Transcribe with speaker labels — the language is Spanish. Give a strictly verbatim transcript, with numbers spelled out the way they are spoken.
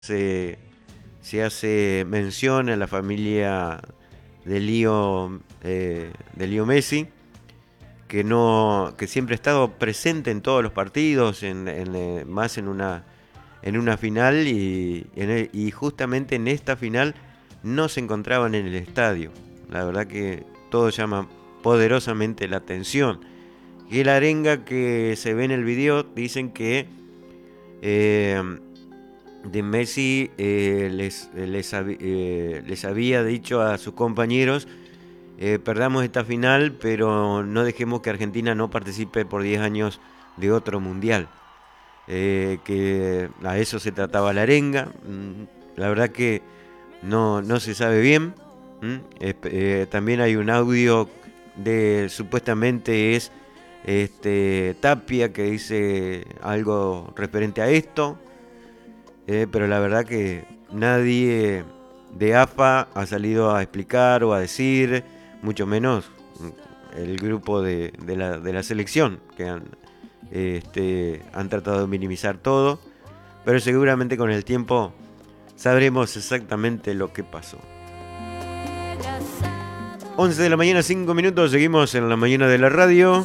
Speaker 1: se, se hace mención a la familia de Lío, eh, de Lío Messi, que no, que siempre ha estado presente en todos los partidos, en, en, eh, más en una, en una final y, en el- y justamente en esta final no se encontraban en el estadio. La verdad que todo llama poderosamente la atención. Y la arenga que se ve en el video dicen que eh, de Messi eh, les, les, hab- eh, les había dicho a sus compañeros: eh, perdamos esta final, pero no dejemos que Argentina no participe por diez años de otro mundial. Eh, que a eso se trataba la arenga. Mm, La verdad que no, no se sabe bien. ¿Mm? Eh, eh, también hay un audio de supuestamente es este Tapia que dice algo referente a esto. Eh, pero la verdad que nadie de A F A ha salido a explicar o a decir, mucho menos mm, el grupo de, de la, de la selección, que han, este, han tratado de minimizar todo, pero seguramente con el tiempo sabremos exactamente lo que pasó. once de la mañana, cinco minutos, seguimos en la mañana de la radio.